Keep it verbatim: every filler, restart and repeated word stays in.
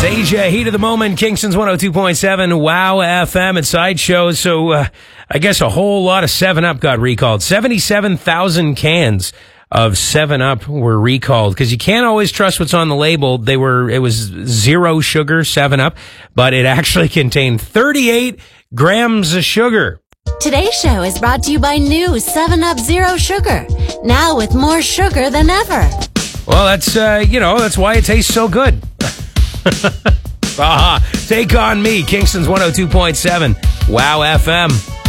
Asia, heat of the moment, Kingston's one oh two point seven, Wow F M at Sideshow. So, uh, I guess a whole lot of seven up got recalled. seventy-seven thousand cans of seven up were recalled because you can't always trust what's on the label. They were, it was zero sugar seven up, but it actually contained thirty-eight grams of sugar. Today's show is brought to you by new seven up Zero Sugar. Now with more sugar than ever. Well, that's, uh, you know, that's why it tastes so good. Aha, take on me, Kingston's one oh two point seven, Wow F M.